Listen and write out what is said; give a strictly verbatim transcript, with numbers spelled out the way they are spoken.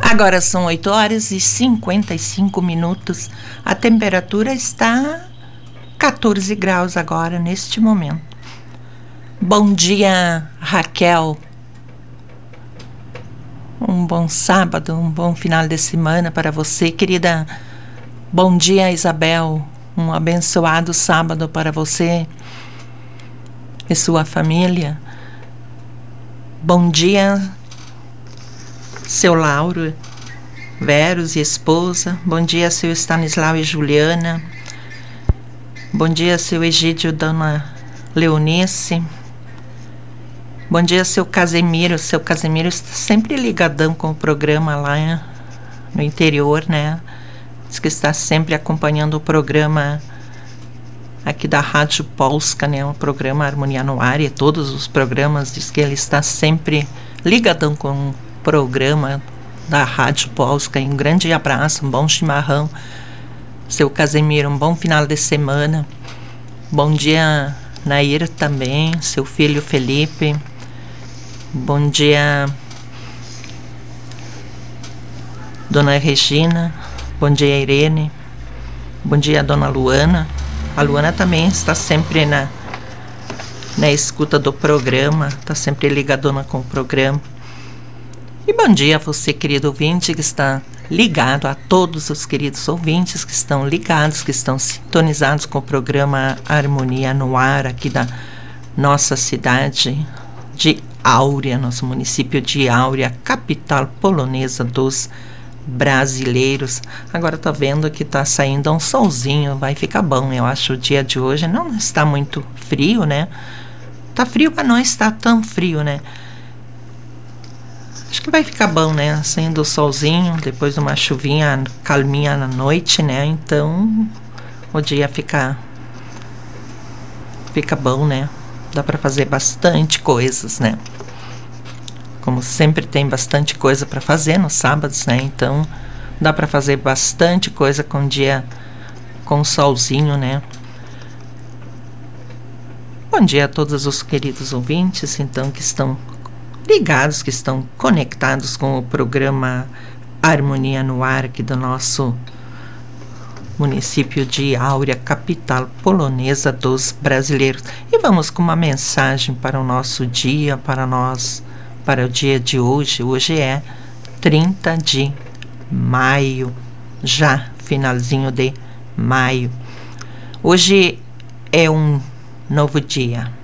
Agora são oito horas e cinquenta e cinco minutos. A temperatura está quatorze graus agora, neste momento. Bom dia, Raquel. Um bom sábado, um bom final de semana para você, querida. Bom dia, Isabel. Um abençoado sábado para você e sua família. Bom dia, seu Lauro, Veros e esposa. Bom dia, seu Stanislau e Juliana. Bom dia, seu Egídio e dona Leonice. Bom dia, seu Casemiro. Seu Casemiro está sempre ligadão com o programa lá no interior, né? Diz que está sempre acompanhando o programa aqui da Rádio Polska, né? O programa Harmonia no Ar e todos os programas. Diz que ele está sempre ligadão com o programa da Rádio Polska. Um grande abraço, um bom chimarrão. Seu Casemiro, um bom final de semana. Bom dia, Nair também, seu filho Felipe. Bom dia, dona Regina. Bom dia, Irene. Bom dia, dona Luana. A Luana também está sempre na, na escuta do programa, está sempre ligadona com o programa. E bom dia a você, querido ouvinte, que está ligado, a todos os queridos ouvintes que estão ligados, que estão sintonizados com o programa Harmonia no Ar, aqui da nossa cidade de Áurea, nosso município de Áurea, capital polonesa dos brasileiros. Agora tô vendo que tá saindo um solzinho, vai ficar bom. Eu acho o dia de hoje não está muito frio, né? Tá frio, mas não está tão frio, né? Acho que vai ficar bom, né? Saindo o solzinho, depois de uma chuvinha calminha na noite, né? Então o dia fica fica bom, né? Dá para fazer bastante coisas, né? Como sempre tem bastante coisa para fazer nos sábados, né? Então dá para fazer bastante coisa com dia com solzinho, né? Bom dia a todos os queridos ouvintes, então, que estão ligados, que estão conectados com o programa Harmonia no Ar aqui do nosso município de Áurea, capital polonesa dos brasileiros. E vamos com uma mensagem para o nosso dia, para nós, para o dia de hoje. Hoje é trinta de maio, já finalzinho de maio. Hoje é um novo dia.